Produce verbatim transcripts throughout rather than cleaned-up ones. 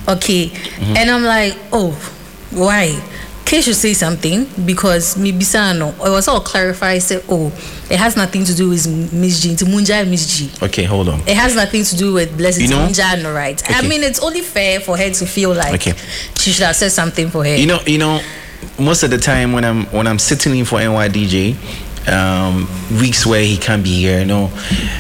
Okay. Mm-hmm. And I'm like, oh, why? Kay should say something because maybe no. It was all clarified. Say, oh, it has nothing to do with Miss G. To Munja and Miss G. Okay, hold on. It has nothing to do with Blessed you know, Munja, no right. Okay. I mean, it's only fair for her to feel like okay. she should have said something for her. You know, you know, most of the time when I'm when I'm sitting in for N Y D J, um, weeks where he can't be here, you know.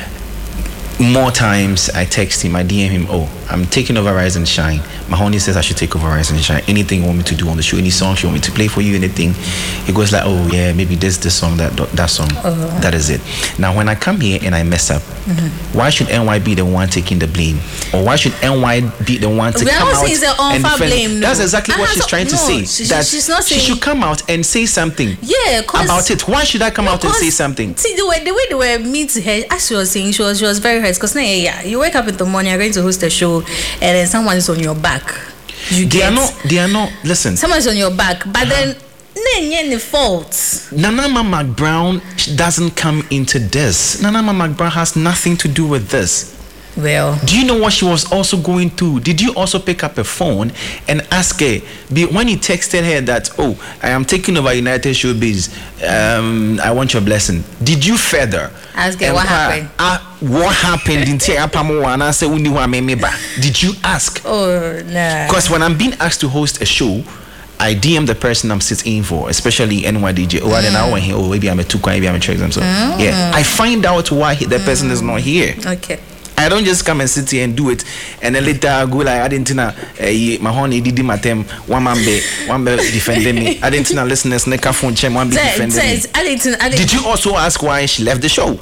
More times I text him, I D M him, oh, I'm taking over Rise and Shine. Mahoney says I should take over Rise and Shine. Anything you want me to do on the show, any songs you want me to play for you, anything. He goes like, oh yeah, maybe this this song, that that song. Uh-huh. That is it. Now when I come here and I mess up, mm-hmm. why should N Y be the one taking the blame? Or why should N Y be the one to we come out and defend? Blame, no. That's exactly what she's trying to no, say. She, that she's not saying she should come out and say something yeah, about it. Why should I come out and say something? See, the way, the way they were mean to her, as she was saying, she was, she was very hurt. Because yeah, you wake up in the morning, you're going to host a show, and then someone is on your back. You they get, are not, they are not, listen. Someone's on your back, but uh-huh. then, any fault. Nana Ma McBrown doesn't come into this. Nana Ma McBrown has nothing to do with this. Well, do you know what she was also going through? Did you also pick up a phone and ask her when you texted her that, oh, I am taking over United Showbiz, um, I want your blessing? Did you further ask her what happened? Uh, what happened in and I said, did you ask? Oh, no. Because when I'm being asked to host a show, I D M the person I'm sitting in for, especially N Y D J. Oh, mm. then I want him. Oh, maybe I'm a two maybe I'm a check them. So mm. yeah, I find out why he, the mm. person is not here. Okay. I don't just come and sit here and do it, and then later I go like I didn't know my honey did my them one man be one be defending me. I didn't know listeners neck phone check one be defending me. Did you also ask why she left the show?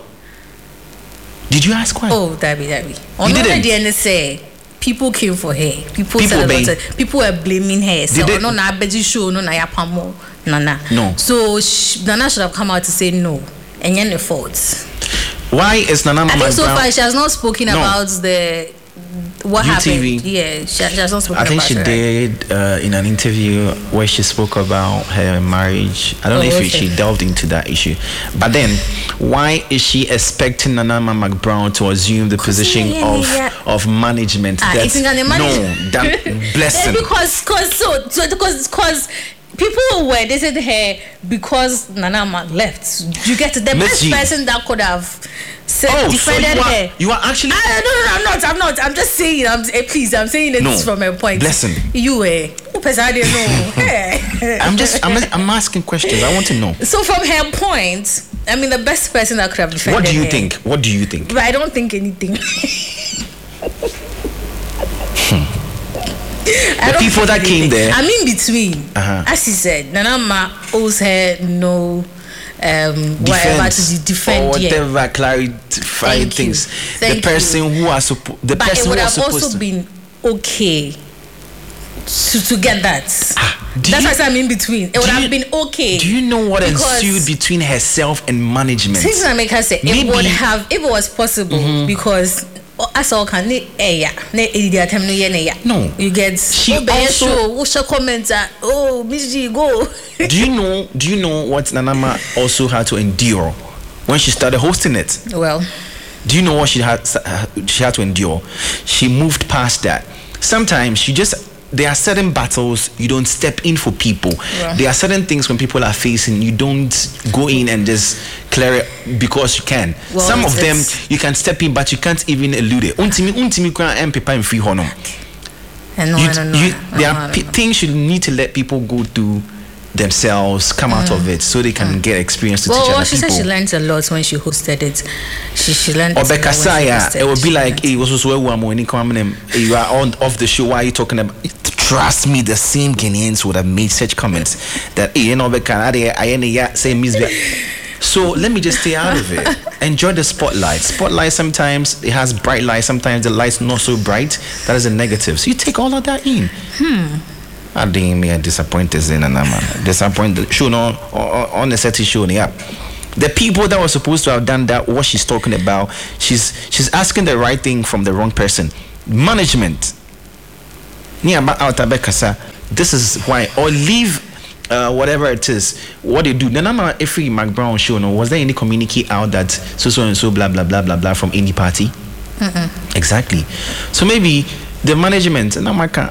Did you ask why? Oh, Debbie, Debbie. On the didn't say people came for her. People, people said a lot of, people were blaming her. So no, na beji show, no na yapamo, nana. No. So she, Nana should have come out to say no, and then the fault. Why is Nana Ma I think McBrown? So far she has not spoken no. about the what U T V. happened. Yeah, she, she has not spoken about it. I think about she it, did uh, in an interview where she spoke about her marriage. I don't oh, know if okay. she delved into that issue. But then, why is she expecting Nana Ma McBrown to assume the position yeah, yeah, yeah. of of management? Ah, That's, no, that blessing. Yeah, because cause so so because because. People were they said hey because Nana Ma left. You get the best person that could have said, oh, defended so you are, her. You are actually I, no, no, no, I'm not. I'm not. I'm just saying. I'm eh, please. I'm saying it no. from a point. Blessing. You eh. I didn't know. Hey. I'm just. I'm. I'm asking questions. I want to know. So from her point, I mean, the best person that could have defended. What do you her, think? What do you think? But I don't think anything. hmm. The people that came there. I'm in between. Uh-huh. As he said, Nana Ma owes her no um, whatever to defend or whatever yeah. clarify things. Thank the person you. who are supposed. The but person it would who have also to- been okay to, to get that. Ah, That's why I'm in between. It would have been okay. Do you know what ensued between herself and management? Things that make her say Maybe. it would have if it was possible mm-hmm. because. As all can eh yeah no you get she oh, also what's your comment oh Miss G go do you know do you know what Nana Ma also had to endure when she started hosting it? Well, do you know what she had she had to endure? She moved past that. Sometimes she just there are certain battles you don't step in for people. Yeah. There are certain things when people are facing you don't go in and just clear it because you can. Well, some of them you can step in but you can't even elude it. Untimi untimi kwa empepa in free honor. There are p- things you need to let people go through themselves, come mm. out of it so they can mm. get experience to well, teach well, other she people. Said she learned a lot when she hosted it. She she learned. Or Bekasaya, it would be like, hey, what's what's what you are on off the show. Why are you talking about? Trust me, the same Ghanaians would have made such comments that hey, you know, Bekasaya, say Miss. So let me just stay out of it. Enjoy the spotlight. Spotlight sometimes it has bright light. Sometimes the light's not so bright. That is a negative. So you take all of that in. Hmm. I didn't me disappointed in and man. Disappointed. Show no on the set show yeah. The people that were supposed to have done that, what she's talking about, she's she's asking the right thing from the wrong person. Management. This is why or leave uh, whatever it is. What they do. The number every McBrown show no was there any communicate out that so so and so blah blah blah blah blah from any party? Mm-mm. Exactly. So maybe the management and I'm like,